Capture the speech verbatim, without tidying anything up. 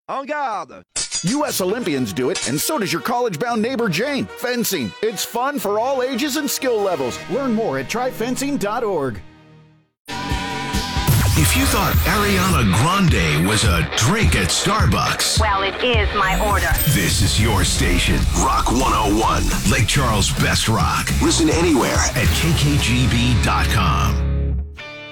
En garde! U S Olympians do it, and so does your college-bound neighbor Jane. Fencing. It's fun for all ages and skill levels. Learn more at try fencing dot org. If you thought Ariana Grande was a drink at Starbucks, well, it is my order. This is your station, Rock one oh one, Lake Charles' best rock. Listen anywhere at K K G B dot com.